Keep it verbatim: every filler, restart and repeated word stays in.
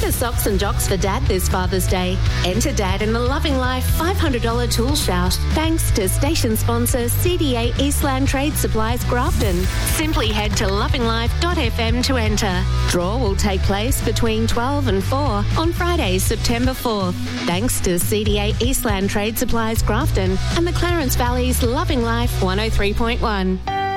Get a socks and jocks for Dad this Father's Day. Enter Dad in the Loving Life five hundred dollars tool shout, thanks to station sponsor C D A Eastland Trade Supplies Grafton. Simply head to loving life dot f m to enter. Draw will take place between twelve and four on Friday, September fourth. Thanks to C D A Eastland Trade Supplies Grafton and the Clarence Valley's Loving Life one oh three point one.